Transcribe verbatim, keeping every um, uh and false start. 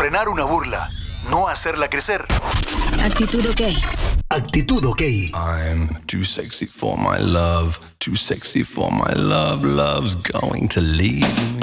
Frenar una burla, no hacerla crecer. Actitud OK. Actitud OK. I'm too sexy for my love, too sexy for my love, love's going to leave me.